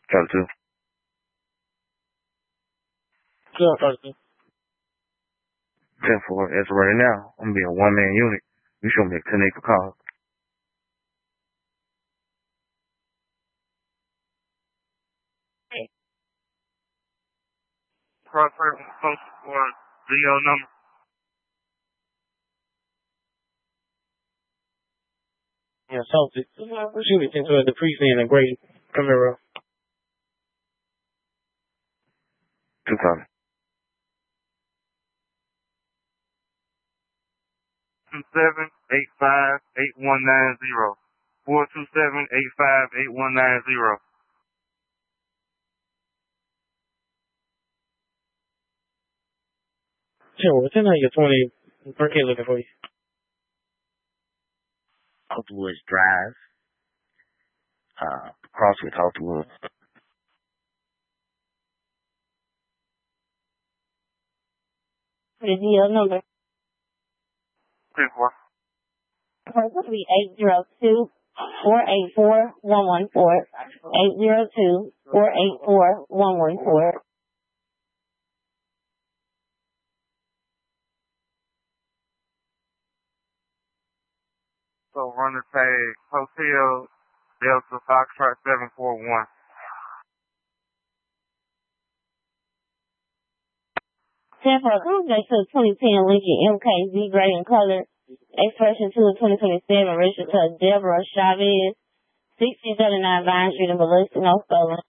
Charlie 2. Sure, Charlie 2. 10-4. As of right now, I'm going to be a one-man unit. You show me a 10-acre call. Crossfire post for video number. Yeah, Celtic. Shoot it into the precinct and Great Camaro. 2 copy. 427-85-8190. 427-85-8190. Sure, what's in your 20 per kid looking for you? Southwoods Drive. CrossFit Southwoods. The deal number. 10-4. 802-484-114. 802-484-114. So runner tag Hotel Delta Foxtrot 741. 10 for accommodation to the 2010 Lincoln MKZ gray in color. Expression to the 2027 registered to Deborah Chavez, 6039 Vine Street in Biloxi, North Stolen.